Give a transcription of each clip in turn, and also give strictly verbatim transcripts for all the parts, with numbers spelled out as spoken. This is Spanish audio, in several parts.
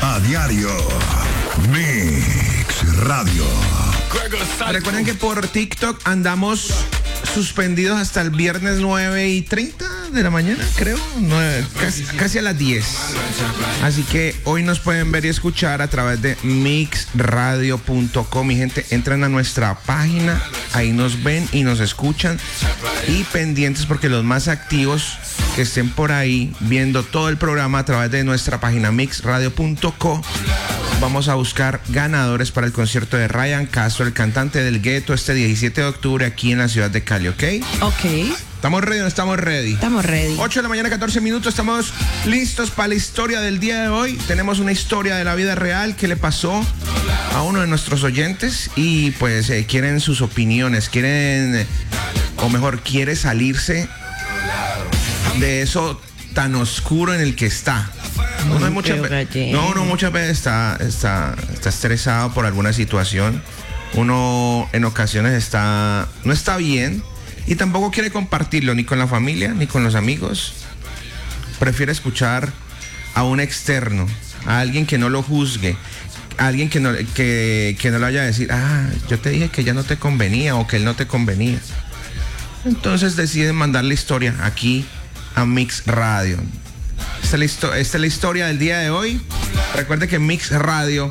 A diario. Mix Radio. Recuerden que por TikTok andamos suspendidos hasta el viernes nueve y treinta de la mañana, creo, nueve, casi, casi a las diez. Así que hoy nos pueden ver y escuchar a través de mix radio punto com. Mi gente, entran a nuestra página, ahí nos ven y nos escuchan. Y pendientes porque los más activos que estén por ahí viendo todo el programa a través de nuestra página mix radio punto com. Vamos a buscar ganadores para el concierto de Ryan Castro, el cantante del Gueto, este diecisiete de octubre aquí en la ciudad de Cali, ¿ok? Ok. ¿Estamos ready o no estamos ready? Estamos ready. ocho de la mañana, catorce minutos, estamos listos para la historia del día de hoy. Tenemos una historia de la vida real que le pasó a uno de nuestros oyentes y pues eh, quieren sus opiniones, quieren, eh, o mejor, quiere salirse de eso tan oscuro en el que está. Uno muchas veces, no, no, muchas veces está, está, está estresado por alguna situación. Uno en ocasiones está, no está bien y tampoco quiere compartirlo ni con la familia ni con los amigos. Prefiere escuchar a un externo, a alguien que no lo juzgue, a alguien que no, que, que no le vaya a decir, ah, yo te dije que ya no te convenía o que él no te convenía. Entonces deciden mandar la historia aquí a Mix Radio. Esta es, la histo- esta es la historia del día de hoy. Recuerde que Mix Radio,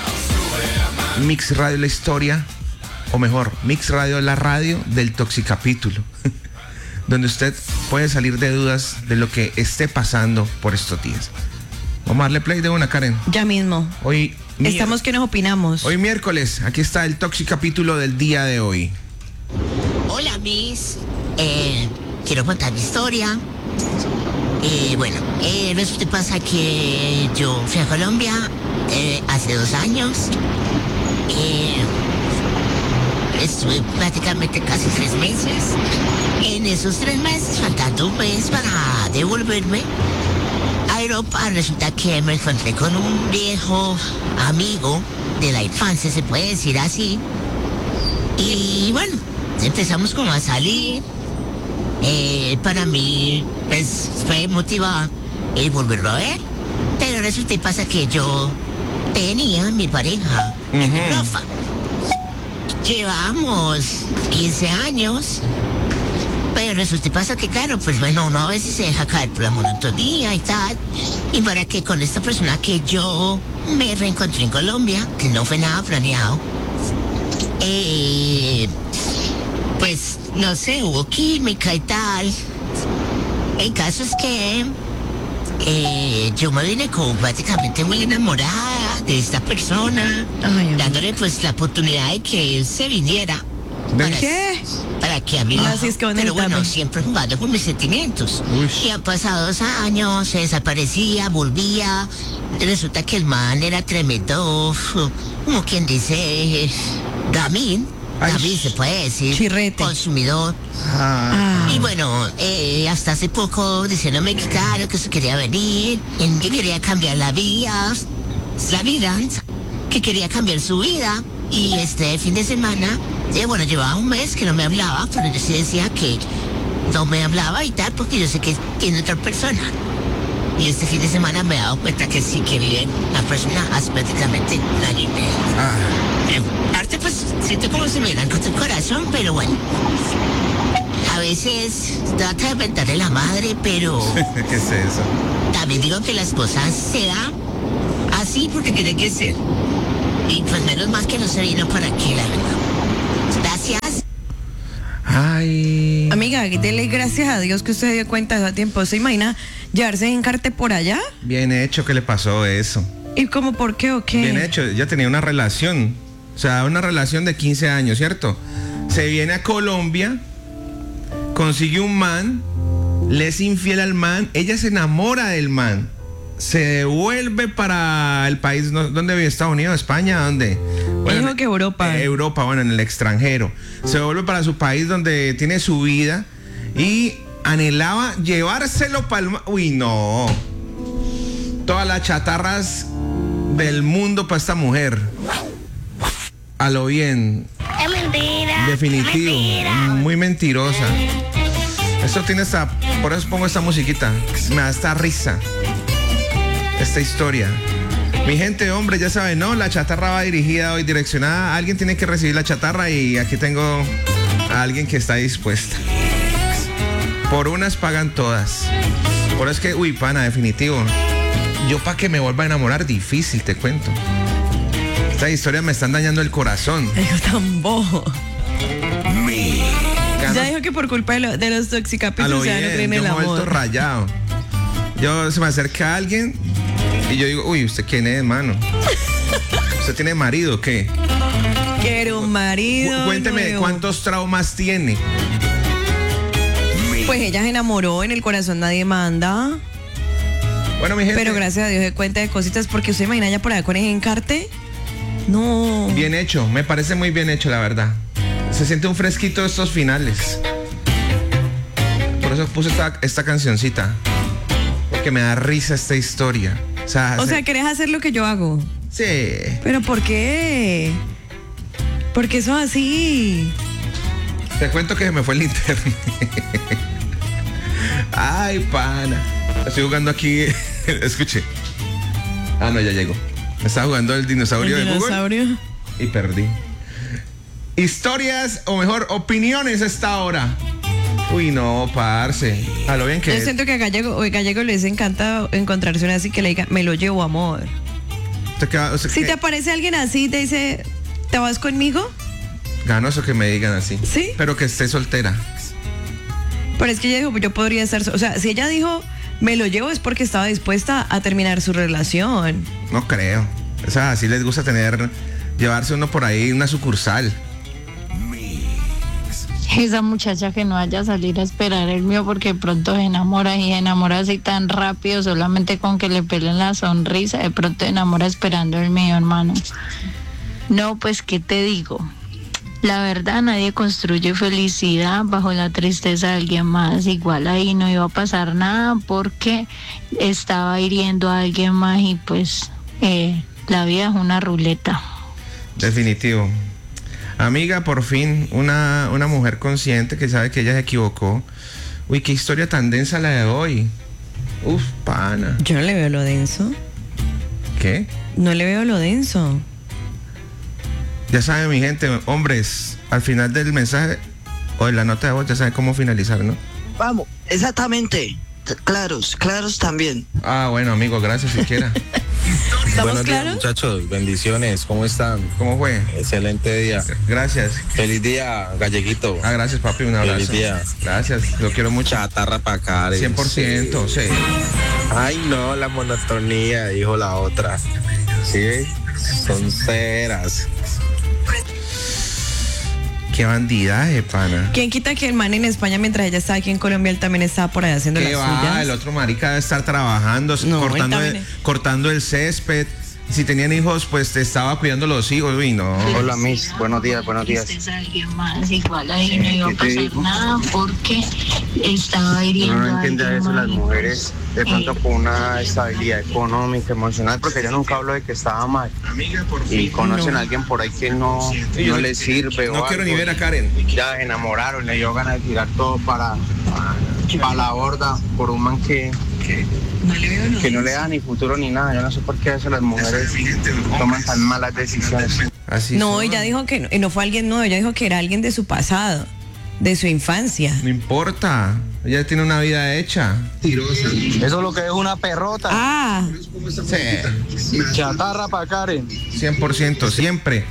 Mix Radio es la historia, o mejor, Mix Radio es la radio del Toxicapítulo, donde usted puede salir de dudas de lo que esté pasando por estos días. Vamos a darle play de una, Karen. Ya mismo. Hoy mier- Estamos que nos opinamos. Hoy miércoles, aquí está el Toxicapítulo del día de hoy. Hola, Miss. Eh, quiero contar mi historia. Eh, bueno, eh, resulta que pasa que yo fui a Colombia eh, hace dos años. Eh, estuve prácticamente casi tres meses. En esos tres meses, faltando un mes para devolverme a Europa, resulta que me encontré con un viejo amigo de la infancia, se puede decir así. Y bueno, empezamos como a salir. Eh, para mí, pues, fue motivado el volverlo a ver. Pero resulta y pasa que yo tenía mi pareja en Europa. Llevamos quince años. Pero resulta y pasa que, claro, pues bueno, uno a veces se deja caer por la monotonía y tal. Y para que con esta persona que yo me reencontré en Colombia, que no fue nada planeado, eh... pues, no sé, hubo química y tal. El caso es que eh, yo me vine como prácticamente muy enamorada de esta persona, Ay, dándole pues la oportunidad de que él se viniera. ¿De qué? Para que a mí Así es que van a pero bueno, evitarme. siempre jugando con mis sentimientos. Uy. Y han pasado dos años, se desaparecía, volvía. Resulta que el man era tremendo, como quien dice, gamín. Ay. Gamín se puede decir. Chirrete. Consumidor. Ah, Ah. Y bueno, eh, hasta hace poco diciéndome que claro, que se quería venir, que quería cambiar la vida, la vida, que quería cambiar su vida. Y este fin de semana, eh, bueno, llevaba un mes que no me hablaba, pero yo sí decía que no me hablaba y tal, porque yo sé que tiene otra persona. Y este fin de semana me he dado cuenta que sí que vive la persona hace prácticamente un año y medio. ah. En parte, pues, siento como si me hubieran cortado el corazón, pero bueno. A veces trata de inventarle la madre, pero ¿Qué es eso? también digo que las cosas se dan así porque tiene que ser. Y pues menos mal que no se vino para aquí, la verdad. Gracias. Ay. Amiga, dele gracias a Dios que usted se dio cuenta de eso a tiempo. ¿Se imagina llevarse en carte por allá? Bien hecho que le pasó eso. ¿Y cómo por qué o qué? Bien hecho, ya tenía una relación. O sea, una relación de quince años, ¿cierto? Se viene a Colombia, consigue un man, le es infiel al man, ella se enamora del man, se devuelve para el país, ¿no? ¿Dónde vive? ¿Estados Unidos? ¿España? ¿Dónde? Dijo que Europa. Eh, Europa, bueno, en el extranjero. Se devuelve para su país donde tiene su vida y anhelaba llevárselo para el... Uy, no. Todas las chatarras del mundo para esta mujer. A lo bien. Es mentira. Definitivo. Es mentira. Muy mentirosa. Esto tiene esta... Por eso pongo esta musiquita. Me da esta risa. Esta historia. Mi gente, hombre, ya saben, ¿no? La chatarra va dirigida hoy, direccionada. Alguien tiene que recibir la chatarra y aquí tengo a alguien que está dispuesta. Por unas pagan todas. Por eso es que, uy, pana, definitivo. Yo para que me vuelva a enamorar, difícil, te cuento. Estas historias me están dañando el corazón. Dijo tan bojo. Mi. Ya dijo que por culpa de, lo, de los toxicapítulos ya no creen en el amor. Yo me he vuelto amor. rayado. Yo se me acerca a alguien y yo digo, uy, ¿usted quién es, hermano? ¿Usted tiene marido o qué? Quiero un marido. Cu- Cuénteme nuevo. cuántos traumas tiene. Pues ella se enamoró, en el corazón nadie manda. Bueno, mi gente. Pero gracias a Dios se cuenta de cositas, porque usted imagina ya por allá con el encarte. No. Bien hecho, me parece muy bien hecho, la verdad. Se siente un fresquito estos finales. Por eso puse esta, esta cancioncita. Porque me da risa esta historia. O sea, O se- sea, ¿querés hacer lo que yo hago? sí. ¿Pero por qué? Porque eso es así. Te cuento que se me fue el internet. Ay, pana. Estoy jugando aquí. Escuche. Ah, no, ya llegó. Estaba jugando el dinosaurio El de dinosaurio. Google y perdí. Historias, o mejor, opiniones a esta hora. Uy, no, parce. A lo bien que Yo es. siento que a Gallego, o a Gallego les encanta encontrarse una así que le diga, me lo llevo, amor. Usted queda- usted Si que- te aparece alguien así y te dice, ¿te vas conmigo? Ganoso que me digan así. Sí. Pero que esté soltera. Pero es que ella dijo, yo podría estar... so-". O sea, si ella dijo, me lo llevo, es porque estaba dispuesta a terminar su relación. No creo. O sea, así les gusta tener, llevarse uno por ahí, una sucursal. Esa muchacha que no vaya a salir a esperar el mío porque pronto se enamora y se enamora así tan rápido, solamente con que le peleen la sonrisa, de pronto se enamora esperando el mío, hermano. No, pues, ¿qué te digo? La verdad, nadie construye felicidad bajo la tristeza de alguien más. Igual ahí no iba a pasar nada porque estaba hiriendo a alguien más y pues eh, la vida es una ruleta. Definitivo. Amiga, por fin, una, una mujer consciente que sabe que ella se equivocó. Uy, qué historia tan densa la de hoy. Uf, pana. Yo no le veo lo denso. ¿Qué? No le veo lo denso. Ya saben, mi gente, hombres, al final del mensaje o de la nota de voz ya saben cómo finalizar, ¿no? Vamos, exactamente. T- Claros, claros también. Ah, bueno, amigo, gracias siquiera. ¿Estamos Buenos días, claros? muchachos, bendiciones, ¿cómo están? ¿Cómo fue? Excelente día. Gracias. Feliz día, Galleguito. Ah, gracias, papi, un abrazo. Feliz día. Gracias, lo quiero mucho. Chatarra pa' Karen. cien por ciento, sí. Ay, no, la monotonía, dijo la otra. Sí, son ceras. Qué bandidaje, pana. ¿Quién quita que el man en España, mientras ella estaba aquí en Colombia, él también estaba por ahí haciendo ¿Qué las va? suyas? El otro marica debe estar trabajando, No, cortando, él el, también- cortando el césped. Si tenían hijos, pues te estaba cuidando los hijos. Uy, no. Hola, Miss. Buenos días, buenos días. Tristeza de alguien más, igual ahí no iba a ¿Qué te pasar digo? nada porque estaba hiriendo Uno no a entiende a alguien veces las más. mujeres de pronto Eh, con una estabilidad económica, emocional, porque yo nunca hablo de que estaba mal. Y conocen a alguien por ahí que no, no les sirve. No o quiero algo, ni ver a Karen. Ya se enamoraron, le dio ganas de tirar todo para, para la borda por un man que, que, que no le da ni futuro ni nada. Yo no sé por qué a veces las mujeres toman tan malas decisiones. Así No, son. ella dijo que no, y no fue alguien nuevo, ella dijo que era alguien de su pasado, de su infancia. No importa. Ella tiene una vida hecha. Eso es lo que es una perrota. Ah, Sí. Chatarra para Karen. cien por ciento, siempre.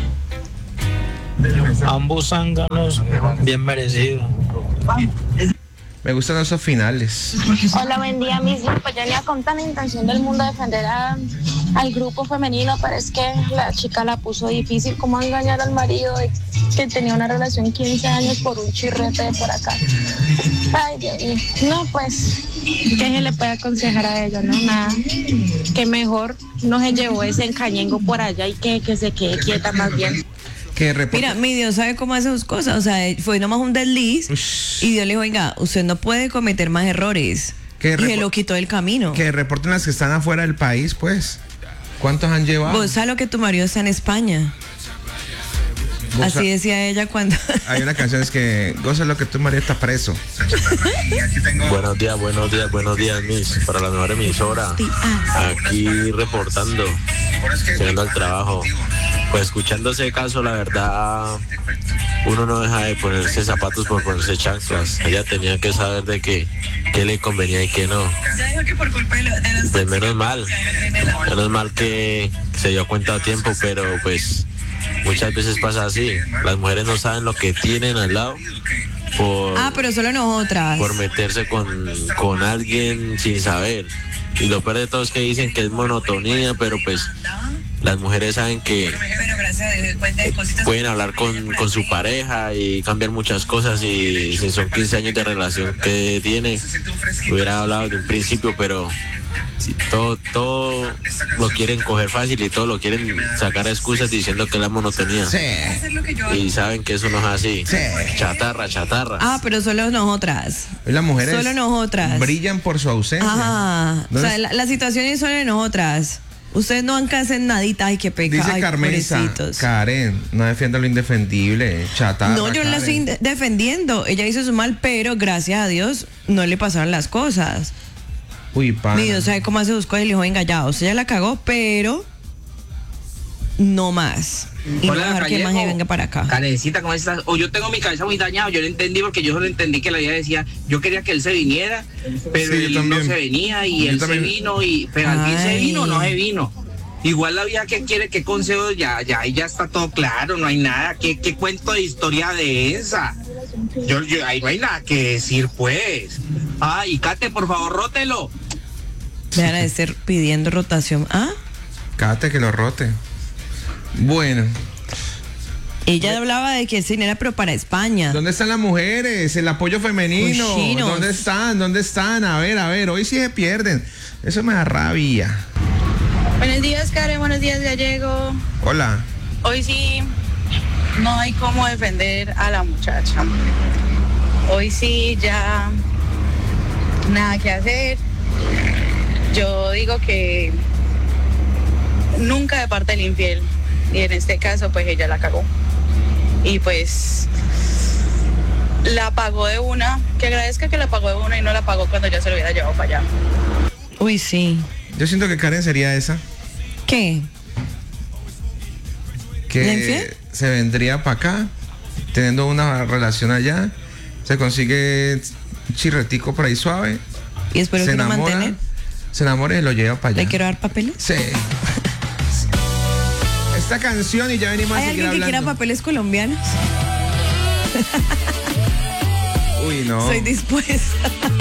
Ambos zánganos bien merecidos. Me gustan esos finales. Hola, buen día, mismo. Pues yo venía con tan intención del mundo defender a- al grupo femenino, pero es que la chica la puso difícil. ¿Cómo engañar al marido de que tenía una relación quince años por un chirrete de por acá? Ay, Dios mío. No, pues, ¿qué se le puede aconsejar a ella? No, nada. Que mejor no se llevó ese encañengo por allá y que, que se quede quieta más bien. Que reporte- mira, mi Dios sabe cómo hace sus cosas. O sea, fue nomás un desliz Ush. y Dios le dijo, venga, usted no puede cometer más errores. Que Y se repo- lo quitó del camino. que reporten las que están afuera del país, pues. ¿Cuántos han llevado? Vos sabes lo que tu marido está en España. Goza- Así decía ella cuando... Hay una canción es que goza lo que tú, María, está preso. Buenos días, buenos días, buenos días, Miss. Para la mejor emisora. Aquí reportando, llegando al trabajo. Pues escuchando ese caso, la verdad, uno no deja de ponerse zapatos por ponerse chanclas. Ella tenía que saber de qué, qué le convenía y qué no. Pues menos mal, menos mal que se dio cuenta a tiempo, pero pues muchas veces pasa así. Las mujeres no saben lo que tienen al lado por, Ah, pero solo nosotras. por meterse con, con alguien sin saber. Y lo peor de todo es que dicen que es monotonía, pero pues las mujeres saben que pueden hablar con, con su pareja y cambiar muchas cosas, y si son quince años de relación que tiene, hubiera hablado de un principio, pero si todo, todo lo quieren coger fácil y todo lo quieren sacar excusas diciendo que es la monotonía. Sí. Y saben que eso no es así. Sí. Chatarra, chatarra. Ah, pero solo nosotras. Las mujeres Solo nosotras. brillan por su ausencia. Ajá. O ¿Dónde sea, la, la situación es solo de nosotras. Ustedes no han que hacer nadita. Ay, qué pecado. Dice Ay, Carmenza, pobrecitos. Karen, no defienda lo indefendible, chatarra. No, yo no la Karen. estoy de- defendiendo. Ella hizo su mal, pero gracias a Dios no le pasaron las cosas. Uy, pana. Mi Dios sabe cómo se buscó el hijo engallado. O sea, ella la cagó, pero no más. Y no Hola, dejar que más Callejo. venga para acá. Karencita, ¿cómo estás? O yo tengo mi cabeza muy dañada, yo lo entendí porque yo solo entendí que la vida decía, yo quería que él se viniera, pero Sí, yo él no también. se venía y Yo él también. se vino, y pero al fin se Ay. vino o no se vino. Igual la vida que quiere, qué consejo, ya, ya, ahí ya está todo claro, no hay nada, qué, qué cuento de historia de esa. Yo, yo, ahí no hay nada que decir, pues. Ay, Kate, por favor, rótelo. Vean a estar pidiendo rotación. Ah, Cállate que lo rote. Bueno, ella hablaba de que el cine era pero para España. ¿dónde están las mujeres? El apoyo femenino. Cochinos. ¿Dónde están? ¿Dónde están? A ver, a ver, hoy sí se pierden. Eso me da rabia. Buenos días, Karen. Buenos días, Gallego. Hola. Hoy sí no hay cómo defender a la muchacha. Hoy sí ya nada que hacer. Yo digo que nunca de parte del infiel. Y en este caso, pues ella la cagó. Y pues la pagó de una. Que agradezca que la pagó de una y no la pagó cuando ya se lo hubiera llevado para allá. Uy, sí. Yo siento que Karen sería esa. ¿Qué? ¿La Que infiel? se vendría para acá, teniendo una relación allá, se consigue un chirretico por ahí suave, Y después se lo quiero enamora, mantener. se enamora y lo lleva para allá. ¿Le quiero dar papeles? Sí. Esta canción y ya venimos a ¿Hay seguir alguien que quiera hablando. papeles colombianos? Uy, no. Soy dispuesta.